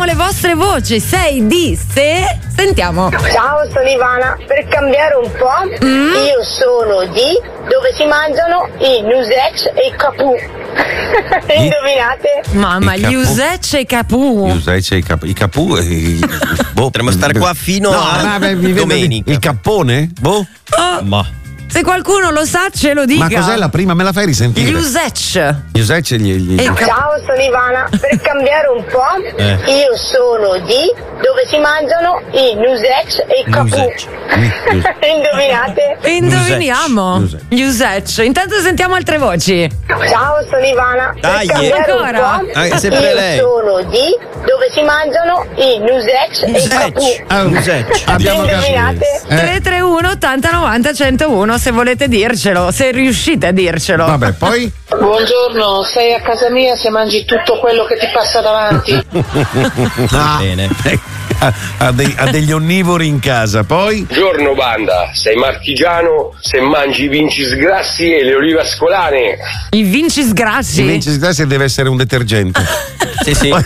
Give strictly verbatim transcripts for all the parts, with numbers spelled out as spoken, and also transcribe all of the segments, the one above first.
sentiamo le vostre voci. sei di se. Sentiamo. Ciao, sono Ivana. Per cambiare un po', mm. io sono di dove si mangiano i Nusec e i Capù. Indovinate? Mamma, gli Usec e i Capù. Gli Usec e i Capù. I Capù. I... Boh, potremmo stare qua fino no, a vabbè, mi domenica. Il cappone? Boh. Oh. Ma. Se qualcuno lo sa, ce lo dica. Ma cos'è la prima? Me la fai risentire? Gli Usec. Gli Usec e gli. gli... Ciao, sono Ivana. Per cambiare un po', eh. io sono di dove si mangiano i Nusec e i Capù. Indovinate? Indoviniamo. Nusec. Gli Usec. Intanto sentiamo altre voci. Ciao, sono Ivana. Dai, per cambiare ancora? un po', Ah, sempre io lei. sono di dove si mangiano i Nusec e i Capù. Ah, Nusec. Abbiamo Indovinate? Eh. tre tre uno ottanta novanta centouno se volete dircelo, se riuscite a dircelo. Vabbè, poi? Buongiorno, sei a casa mia se mangi tutto quello che ti passa davanti. Ah, bene. Ha, ha, dei, ha degli onnivori in casa, poi? Buongiorno banda, sei marchigiano se mangi i vincis grassi e le olive ascolane. I vincis grassi? Il vincis grassi deve essere un detergente. Sì, sì.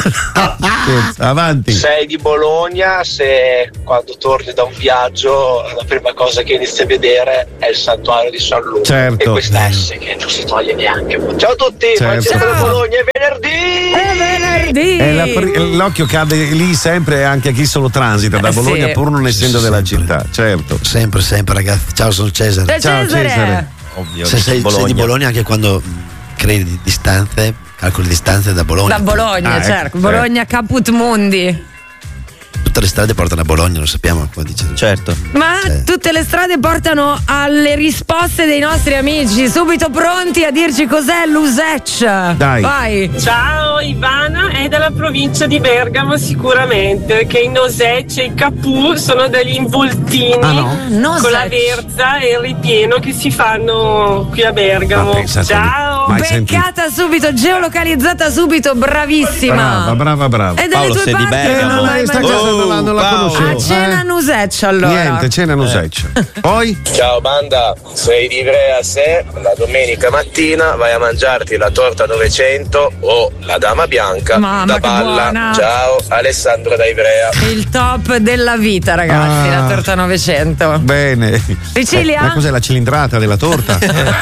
Avanti. Sei di Bologna se quando torni da un viaggio la prima cosa che inizi a vedere è il santuario di San Luca. Certo. E questa S che non si toglie neanche. Ciao a tutti, Certo. Francesco da Bologna, è venerdì! È venerdì! E la pri- l'occhio cade lì sempre anche a chi solo transita da Eh, Bologna sì. pur non essendo Sì, della sempre. città, certo. Sempre, sempre, ragazzi. Ciao, sono Cesare. Ciao, Ciao, Cesare. Ovvio. Se sei, Bologna. sei di Bologna anche quando mh, crei di distanze, calcoli distanze da Bologna. Da Bologna, Ah, ecco, certo. eh. Bologna Caput Mundi. Tutte le strade portano a Bologna, lo sappiamo, come dice. Certo. Ma Sì. tutte le strade portano alle risposte dei nostri amici, subito pronti a dirci cos'è l'Usec. Dai. Vai. Ciao, Ivana è dalla provincia di Bergamo sicuramente, che i Nosec e i Capù sono degli involtini Ah, no? Nosec. con la verza e il ripieno che si fanno qui a Bergamo. Ma pensate- Ciao! Mai sentito. Beccata subito, geolocalizzata subito, bravissima. Brava, brava, brava. E dalle Paolo, tue sei di parti Bergamo. non non l'hai sta mai cosa Oh, non la, non la Paolo. conoscevo. A cena eh. Nusec allora. Niente, cena Nusec. Poi? Ciao banda, sei di Ivrea se la domenica mattina vai a mangiarti la torta novecento o la dama bianca Mamma, da che Balla. buona. Ciao, Alessandro da Ivrea. Il top della vita, ragazzi, Ah. la torta novecento. Bene. Sicilia? Eh, ma cos'è la cilindrata della torta?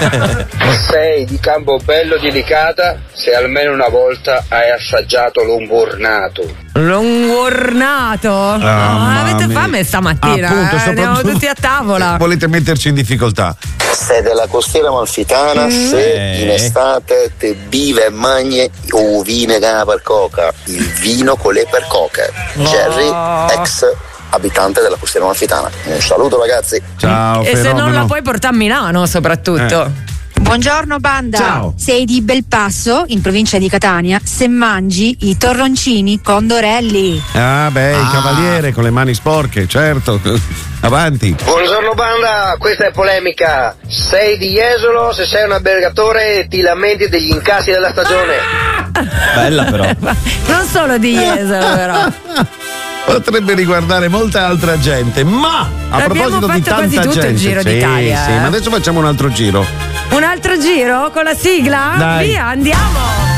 Sei di Campobello di Licata se almeno una volta hai assaggiato l'umburnato. L'ungornato. Ah, No, mamma avete mia. fame stamattina? Appunto, eh? Andiamo soprattutto- tutti a tavola. Volete metterci in difficoltà? Sei della costiera amalfitana se Eh. in estate te vive e mangi o vine gana per coca, il vino con le per coca. Jerry, ex abitante della costiera amalfitana. Un saluto ragazzi. Ciao, E se non fenomeno. la puoi portare a Milano, soprattutto. Buongiorno banda, Ciao. sei di Belpasso, in provincia di Catania, se mangi i torroncini condorelli. Ah, beh, il cavaliere con le mani sporche, certo. Avanti. Buongiorno banda, questa è polemica. Sei di Jesolo se sei un albergatore e ti lamenti degli incassi della stagione. Bella però. Non solo di Jesolo, però. Potrebbe riguardare molta altra gente, ma a Abbiamo proposito di fatto quasi tanta tutto il gente, giro sì, d'Italia, sì, eh. ma adesso facciamo un altro giro. Un altro giro con la sigla? Dai. Via, andiamo!